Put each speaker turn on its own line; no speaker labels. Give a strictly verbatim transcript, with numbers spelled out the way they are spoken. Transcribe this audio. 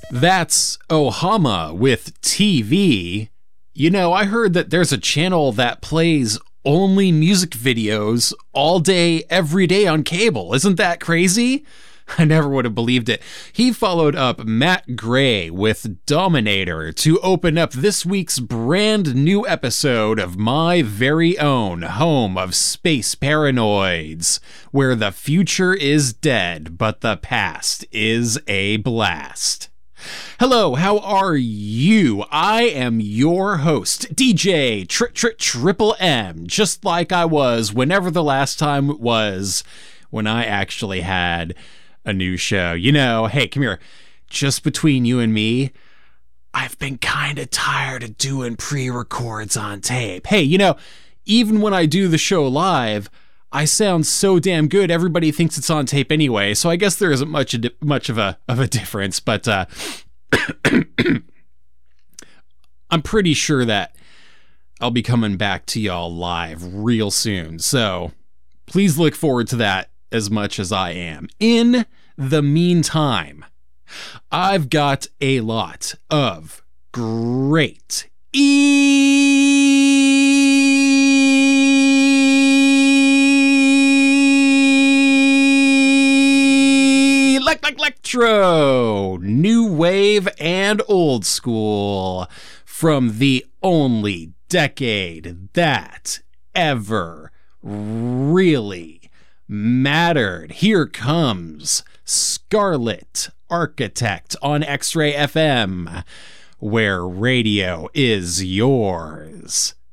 That's Ohama with T V. You know, I heard that there's a channel that plays only music videos all day, every day on cable. Isn't that crazy? I never would have believed it. He followed up Matt Gray with Dominator to open up this week's brand new episode of my very own home of space paranoids, where the future is dead, but the past is a blast. Hello, how are you? I am your host, D J Tri Tri Triple M, just like I was whenever the last time it was when I actually had a new show. You know, hey, come here. Just between you and me, I've been kind of tired of doing pre-records on tape. Hey, you know, even when I do the show live, I sound so damn good, everybody thinks it's on tape anyway, so I guess there isn't much much of a of a difference, but uh, I'm pretty sure that I'll be coming back to y'all live real soon, so please look forward to that as much as I am. In the meantime, I've got a lot of great electro, new wave, and old school from the only decade that ever really mattered. Here comes Scarlet Architect on X-Ray F M, where radio is yours.